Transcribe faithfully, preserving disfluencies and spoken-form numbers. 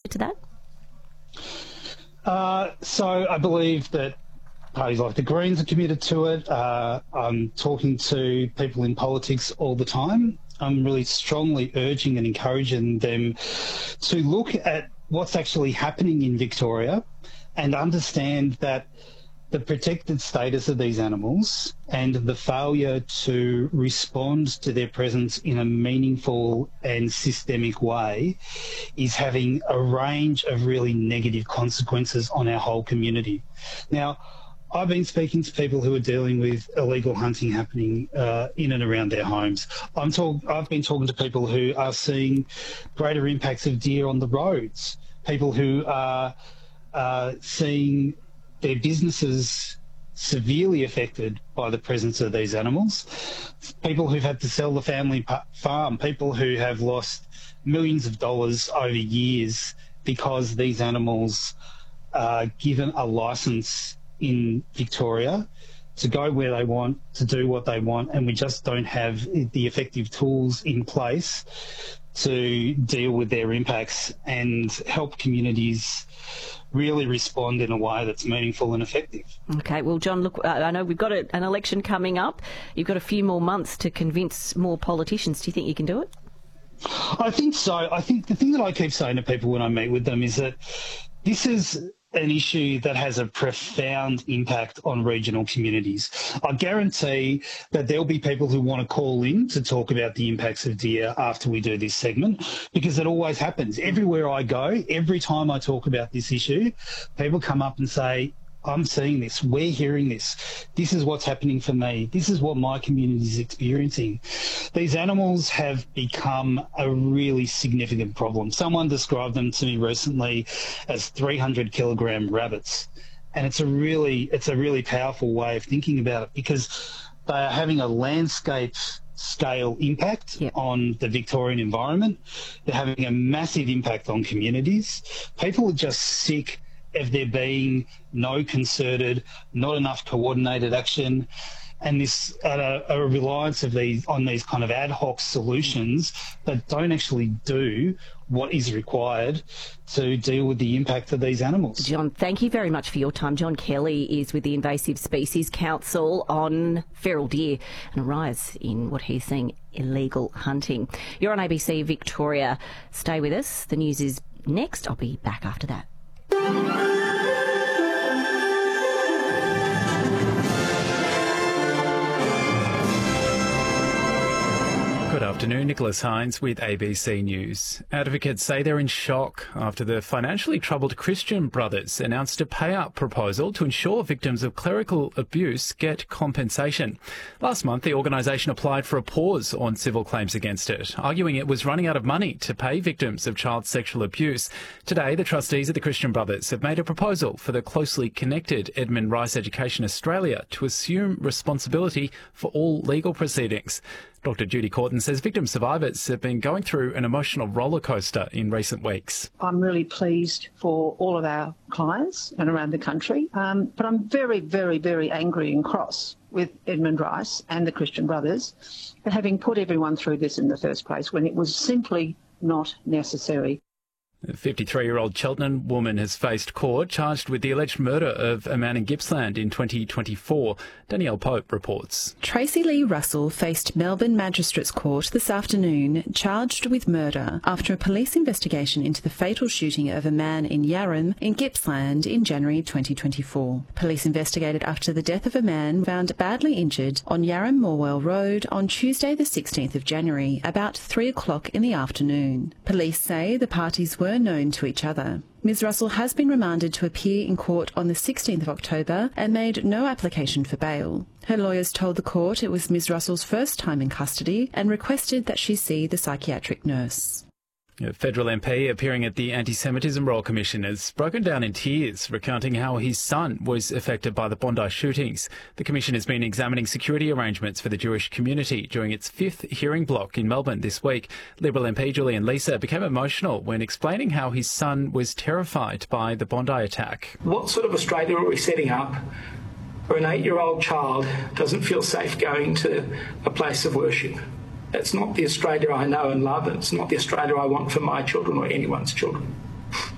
to that? Uh, so I believe that parties like the Greens are committed to it. Uh, I'm talking to people in politics all the time. I'm really strongly urging and encouraging them to look at what's actually happening in Victoria and understand that the protected status of these animals and the failure to respond to their presence in a meaningful and systemic way is having a range of really negative consequences on our whole community. Now, I've been speaking to people who are dealing with illegal hunting happening uh, in and around their homes. I'm talk- I've been talking to people who are seeing greater impacts of deer on the roads, people who are uh, seeing their businesses severely affected by the presence of these animals, people who've had to sell the family farm, people who have lost millions of dollars over years because these animals are given a licence in Victoria to go where they want, to do what they want, and we just don't have the effective tools in place to deal with their impacts and help communities really respond in a way that's meaningful and effective. Okay, well, John, look, I know we've got a, an election coming up. You've got a few more months to convince more politicians. Do you think you can do it? I think so. I think the thing that I keep saying to people when I meet with them is that this is an issue that has a profound impact on regional communities. I guarantee that there'll be people who want to call in to talk about the impacts of deer after we do this segment, because it always happens. Everywhere I go, every time I talk about this issue, people come up and say, I'm seeing this, we're hearing this, this is what's happening for me, this is what my community is experiencing. These animals have become a really significant problem. Someone described them to me recently as three hundred kilogram rabbits, and it's a really, it's a really powerful way of thinking about it, because they are having a landscape scale impact yep. on the Victorian environment. They're having a massive impact on communities. People are just sick of there being no concerted, not enough coordinated action, and this uh, a reliance of these on these kind of ad hoc solutions that don't actually do what is required to deal with the impact of these animals. John, thank you very much for your time. John Kelly is with the Invasive Species Council on feral deer and a rise in what he's seeing illegal hunting. You're on A B C Victoria. Stay with us. The news is next. I'll be back after that. Good afternoon, Nicholas Hines with A B C News. Advocates say they're in shock after the financially troubled Christian Brothers announced a payout proposal to ensure victims of clerical abuse get compensation. Last month, the organisation applied for a pause on civil claims against it, arguing it was running out of money to pay victims of child sexual abuse. Today, the trustees of the Christian Brothers have made a proposal for the closely connected Edmund Rice Education Australia to assume responsibility for all legal proceedings. Doctor Judy Corton says victim survivors have been going through an emotional rollercoaster in recent weeks. I'm really pleased for all of our clients and around the country, um, but I'm very, very, very angry and cross with Edmund Rice and the Christian Brothers for having put everyone through this in the first place when it was simply not necessary. A fifty-three-year-old Cheltenham woman has faced court charged with the alleged murder of a man in Gippsland in twenty twenty-four. Danielle Pope reports. Tracy Lee Russell faced Melbourne Magistrates Court this afternoon charged with murder after a police investigation into the fatal shooting of a man in Yarram in Gippsland in January twenty twenty-four. Police investigated after the death of a man found badly injured on Yarram Morwell Road on Tuesday the sixteenth of January about three o'clock in the afternoon. Police say the parties were known to each other. Miz Russell has been remanded to appear in court on the sixteenth of October and made no application for bail. Her lawyers told the court it was Miz Russell's first time in custody and requested that she see the psychiatric nurse. A federal M P appearing at the Anti-Semitism Royal Commission has broken down in tears, recounting how his son was affected by the Bondi shootings. The Commission has been examining security arrangements for the Jewish community during its fifth hearing block in Melbourne this week. Liberal M P Julian Leeser became emotional when explaining how his son was terrified by the Bondi attack. What sort of Australia are we setting up where an eight-year-old child doesn't feel safe going to a place of worship? It's not the Australia I know and love. It's not the Australia I want for my children or anyone's children.